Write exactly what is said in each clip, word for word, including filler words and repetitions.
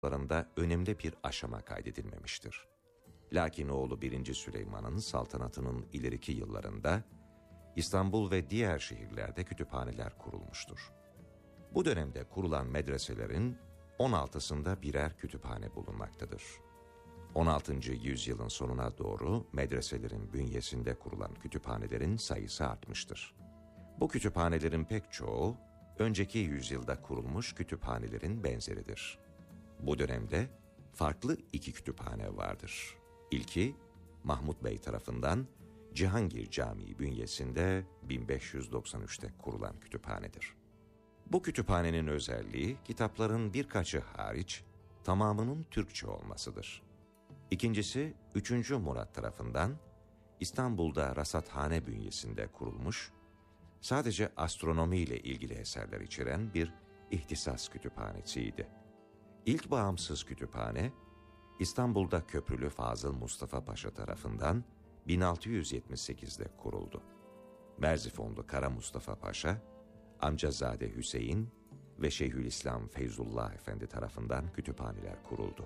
larında önemli bir aşama kaydedilmemiştir. Lakin oğlu birinci. Süleyman'ın saltanatının ileriki yıllarında İstanbul ve diğer şehirlerde kütüphaneler kurulmuştur. Bu dönemde kurulan medreselerin on altısında birer kütüphane bulunmaktadır. on altıncı yüzyılın sonuna doğru medreselerin bünyesinde kurulan kütüphanelerin sayısı artmıştır. Bu kütüphanelerin pek çoğu önceki yüzyılda kurulmuş kütüphanelerin benzeridir. Bu dönemde farklı iki kütüphane vardır. İlki Mahmud Bey tarafından Cihangir Camii bünyesinde bin beş yüz doksan üçte kurulan kütüphanedir. Bu kütüphanenin özelliği kitapların birkaçı hariç tamamının Türkçe olmasıdır. İkincisi üçüncü. Murat tarafından İstanbul'da Rasathane bünyesinde kurulmuş, sadece astronomi ile ilgili eserler içeren bir ihtisas kütüphanesiydi. İlk bağımsız kütüphane İstanbul'da Köprülü Fazıl Mustafa Paşa tarafından bin altı yüz yetmiş sekizde kuruldu. Merzifonlu Kara Mustafa Paşa, Amcazade Hüseyin ve Şeyhülislam Feyzullah Efendi tarafından kütüphaneler kuruldu.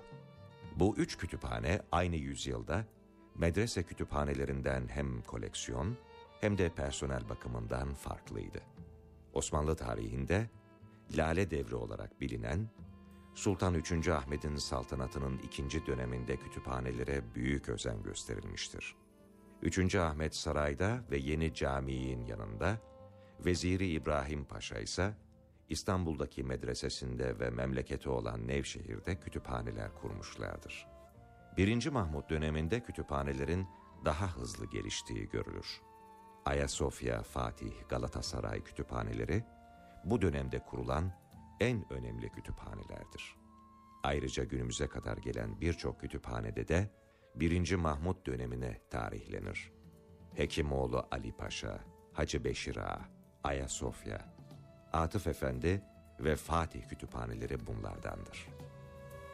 Bu üç kütüphane aynı yüzyılda medrese kütüphanelerinden hem koleksiyon hem de personel bakımından farklıydı. Osmanlı tarihinde Lale Devri olarak bilinen Sultan üçüncü. Ahmet'in saltanatının ikinci döneminde kütüphanelere büyük özen gösterilmiştir. üçüncü. Ahmet sarayda ve Yeni Camii'nin yanında, Veziri İbrahim Paşa ise İstanbul'daki medresesinde ve memleketi olan Nevşehir'de kütüphaneler kurmuşlardır. birinci. Mahmud döneminde kütüphanelerin daha hızlı geliştiği görülür. Ayasofya, Fatih, Galatasaray kütüphaneleri bu dönemde kurulan en önemli kütüphanelerdir. Ayrıca günümüze kadar gelen birçok kütüphanede de birinci. Mahmud dönemine tarihlenir. Hekimoğlu Ali Paşa, Hacı Beşir Ağa, Ayasofya, Atıf Efendi ve Fatih kütüphaneleri bunlardandır.